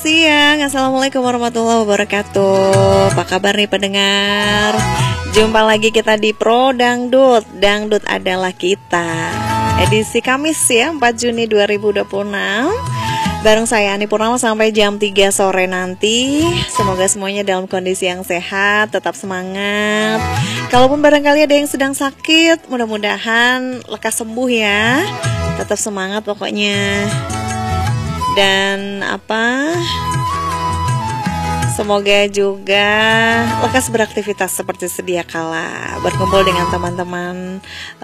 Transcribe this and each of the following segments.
Siang, Assalamualaikum warahmatullahi wabarakatuh. Apa kabar nih pendengar? Jumpa lagi kita di Pro Dangdut. Dangdut adalah kita. Edisi Kamis ya, 4 Juni 2026. Bareng saya Ani Purnama sampai jam 3 sore nanti. Semoga semuanya dalam kondisi yang sehat, tetap semangat. Kalaupun barangkali ada yang sedang sakit, mudah-mudahan lekas sembuh ya. Tetap semangat pokoknya. Dan semoga juga lekas beraktivitas seperti sedia kala, berkumpul dengan teman-teman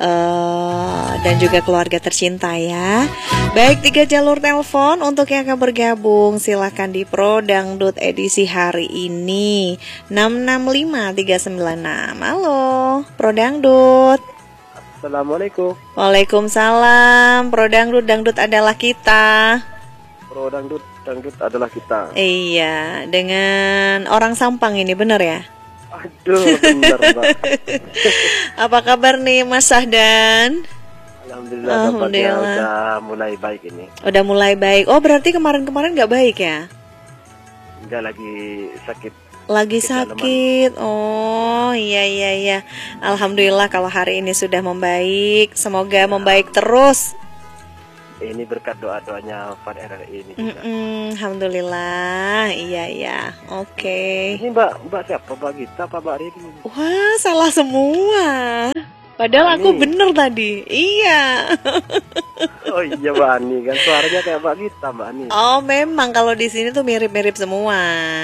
dan juga keluarga tercinta ya. Baik, 3 jalur telepon untuk yang akan bergabung, silakan di Pro Dangdut edisi hari ini 665-396. Halo Pro Dangdut. Assalamualaikum. Waalaikumsalam. Pro Dangdut, dangdut adalah kita. Pro Dangdut, dangdut adalah kita. Iya, dengan orang Sampang ini bener ya? Aduh, bener Mbak. Apa kabar nih Mas Sahdan? Alhamdulillah, udah mulai baik ini. Udah mulai baik. Oh, berarti kemarin-kemarin nggak baik ya? Enggak, lagi sakit. Lagi sakit. Oh, iya. Alhamdulillah kalau hari ini sudah membaik. Semoga membaik terus. Ini berkat doa-doanya Fad RRI ini juga. Alhamdulillah, iya. Oke. Ini Mbak siapa? Mbak Gita apa Mbak Rini? Wah, salah semua. Padahal aku bener tadi. Iya. Oh iya Mbak Ani, kan suaranya kayak Mbak Gita Mbak Ani. Oh, memang kalau di sini tuh mirip-mirip semua.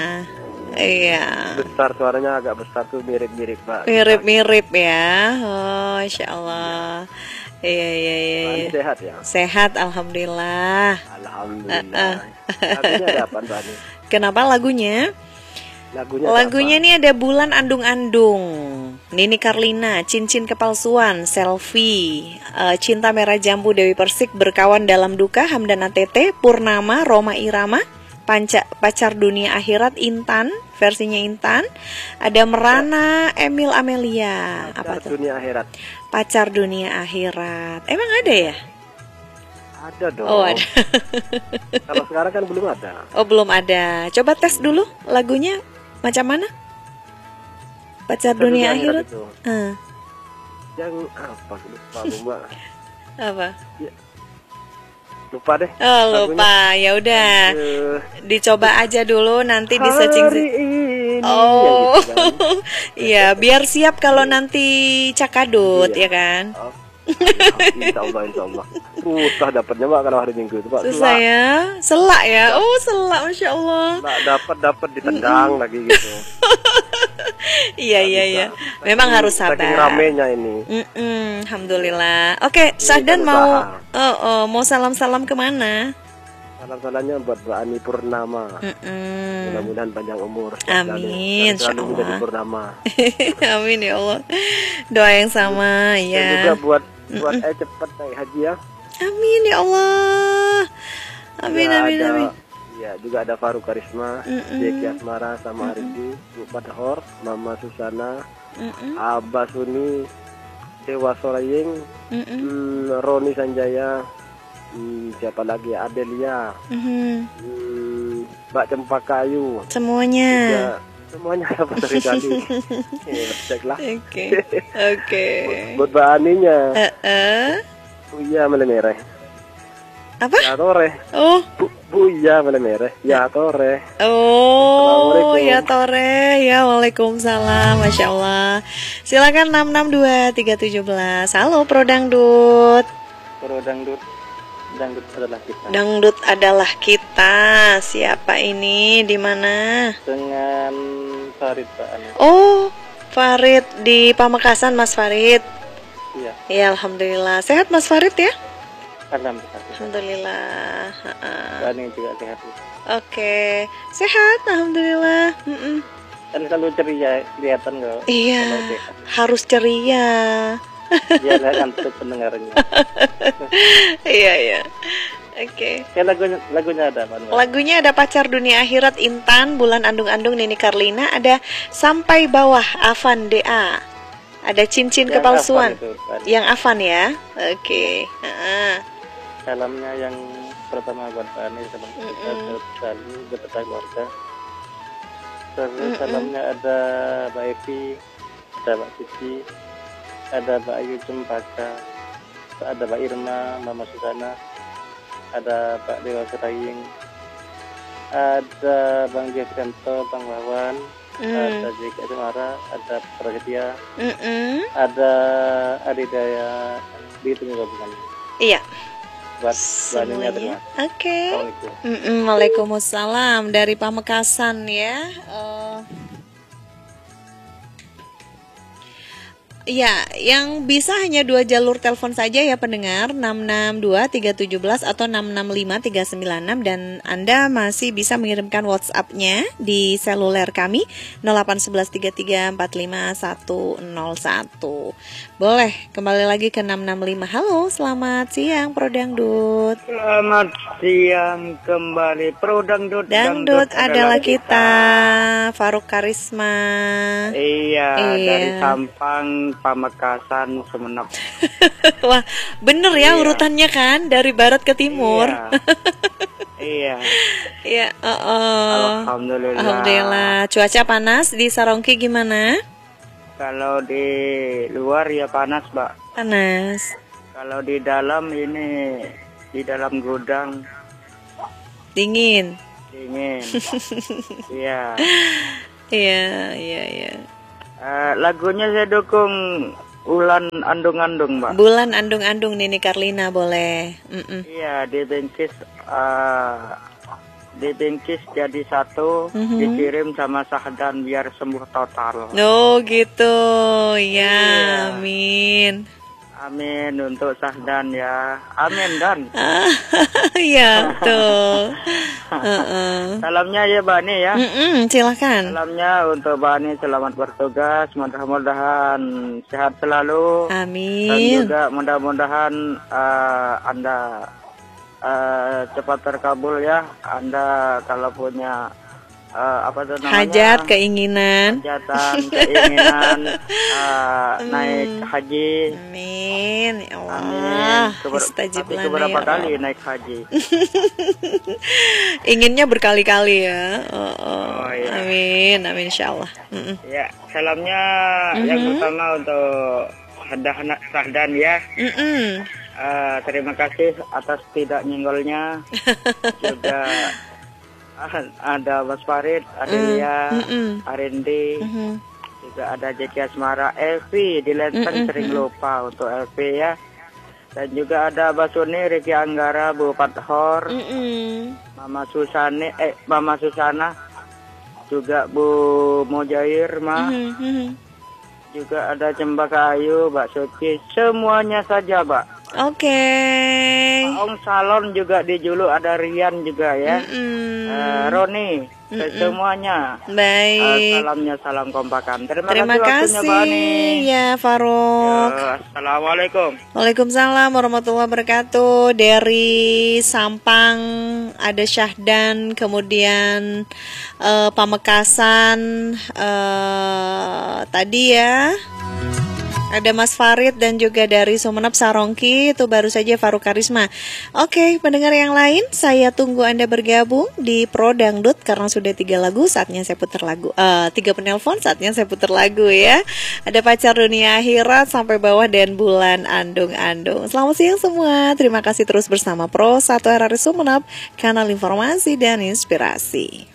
Iya. Besar, suaranya agak besar tuh mirip-mirip Mbak. Mirip-mirip ya. Oh, Insya Allah. Iya. Sehat ya? Sehat, alhamdulillah. Alhamdulillah. Lagunya ada apa Mbak Ani? Kenapa lagunya? Lagunya ini ada Bulan Andung-Andung, Nini Carlina, Cincin Kepalsuan, Selfie, Cinta Merah Jambu, Dewi Persik, Berkawan Dalam Duka, Hamdan ATT, Purnama, Roma Irama, Pacar Dunia Akhirat, Intan, versinya Intan. Ada Merana, Emil Amelia. Apa tuh? Dunia Akhirat. Pacar Dunia Akhirat. Emang ada ya? Ada dong. Oh, ada. Kalau sekarang kan belum ada. Oh, belum ada. Coba tes dulu lagunya macam mana? Pacar Dunia Akhirat. Yang apa? Lupa Mbak. Apa? Ya. Lupa deh. Oh, lupa. Ya udah. Dicoba aja dulu, nanti di searching. Oh. Gitu kan. Iya, biar siap kalau nanti cakadut ya kan. Insya Allah. Susah dapatnya Mbak kalau hari Minggu itu Mbak. Susah ya. Selak ya. Oh, selak, Masya Allah. Mbak dapat ditendang lagi gitu. Iya. Memang harus sabar. Saking ramenya ini. Alhamdulillah. Oke, Sahdan mau salam-salam kemana? Salam-salamnya buat Mbak Ani Purnama. Mudah-mudahan panjang umur. Amin. Selalu menjadi Purnama. Amin ya Allah. Doa yang sama ya. Dan juga buat cepat naik haji ya. Amin ya Allah. Amin. Ya, juga ada Faru Karisma, Jeki Asmara sama Aridi, Bu Padhor, Mama Susana, Abah Suni, Dewa Solaying, Roni Sanjaya, siapa lagi ya? Adelia, Mbak Cempakayu, semuanya dapat dari tadi. Ceklah. Oke. Buat Mbak Aninya. Iya Melemere. Apa? Ya Tore. Oh. Bu iya Melemere. Ya Tore. Oh, ya Tore. Ya, Waalaikumsalam. Masya Allah. Silakan 662-317. Halo Pro Dangdut. Pro Dangdut. Dangdut adalah kita. Dangdut adalah kita. Siapa ini? Di mana? Dengan Farid Pak Ani. Oh, Farid di Pamekasan, Mas Farid. Iya. Ya, alhamdulillah. Sehat Mas Farid ya? Alhamdulillah. Ani juga sehat. Oke, sehat alhamdulillah. Kan selalu ceria kelihatan nggak? Iya, harus ceria. Iya, ngantuk pendengarnya. Iya. Oke. Lagunya ada apa? Lagunya ada Pacar Dunia Akhirat, Intan, Bulan Andung-Andung, Nini Carlina. Ada Sampai Bawah, Avan DA. Ada Cincin Kepalsuan. Yang Avan ya. Oke. Salamnya yang pertama buat Pak Anies sama kita selalu beserta keluarga. Terus salamnya ada Mbak Evi, ada Mbak Cici, ada Mbak Ayu Cempaka, ada Mbak Irma, Mama Susana, ada Pak Dewa Seraying, ada Bang Jefrianto, Bang Wawan, ada Jika Semara, ada Prasetya, ada Adidaya di Tunggu Gabungan. Iya. Buat semuanya. Oke. Waalaikumsalam dari Pamekasan ya. Ya, yang bisa hanya 2 jalur telepon saja ya pendengar, 662-317 atau 665-396, dan Anda masih bisa mengirimkan WhatsApp-nya di seluler kami 081133451101. Boleh, kembali lagi ke 665. Halo, selamat siang Pro Dangdut. Selamat siang kembali Pro Dangdut. Dangdut adalah kita. Faruk Karisma. Iya, dari Sampang, Pamekasan, Sumenep. Wah, bener ya urutannya kan, dari barat ke timur. Iya. Iya, Alhamdulillah. Alhamdulillah. Cuaca panas di Sarongki gimana? Kalau di luar ya panas, Mbak. Panas. Kalau di dalam ini, di dalam gudang dingin. Iya. Iya. Lagunya saya dukung Bulan Andung-Andung, Mbak. Bulan Andung-Andung, Nini Carlina boleh. Iya, dibingkis jadi satu, dikirim sama Sahdan biar sembuh total. Oh gitu, ya, amin. Amin untuk Sahdan ya, amin Dan. Iya betul. Salamnya ya Bani ya. Silakan. Salamnya untuk Bani, selamat bertugas, mudah-mudahan sehat selalu. Amin. Dan juga mudah-mudahan Anda cepat terkabul ya. Anda kalau punya apa itu namanya? Hajat, keinginan. Naik haji. Amin. Ya Allah. Tapi keberapa kali naik haji? Inginnya berkali-kali ya. Iya. Amin, insyaallah. Ya, salamnya yang pertama untuk Sahdan ya. Terima kasih atas tidak nyenggolnya. Juga ada Mas Farid, ada Lia, Arindi, juga ada Jeki Asmara, Evi di Lenteng sering lupa untuk Evi ya. Dan juga ada Basuni, Riki Anggara, Bu Pathor, Mama Susana, juga Bu Mojair, juga ada Cempaka Ayu, Mbak Suci, semuanya saja, Mbak. Oke. Om Salon juga di Julu, ada Rian juga ya. Roni, semuanya. Baik. Salamnya salam kompakan. Terima kasih ya Faruk. Assalamualaikum. Waalaikumsalam warahmatullahi wabarakatuh. Dari Sampang ada Syahdan, kemudian Pamekasan tadi ya. Ada Mas Farid dan juga dari Sumenep Sarongki, itu baru saja Faruk Karisma. Oke, pendengar yang lain, saya tunggu Anda bergabung di Pro Dangdut karena sudah 3 lagu, saatnya saya putar lagu. 3 penelpon, saatnya saya putar lagu ya. Ada Pacar Dunia Akhirat sampai bawah dan Bulan Andung-Andung. Selamat siang semua. Terima kasih terus bersama Pro 1 RRI Sumenep, kanal informasi dan inspirasi.